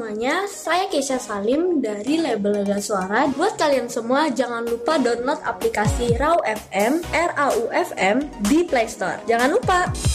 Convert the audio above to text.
semuanya, saya Keisha Salim dari Label Lega Suara. Buat kalian semua, jangan lupa download aplikasi RAU FM, RAU FM di Play Store. Jangan lupa!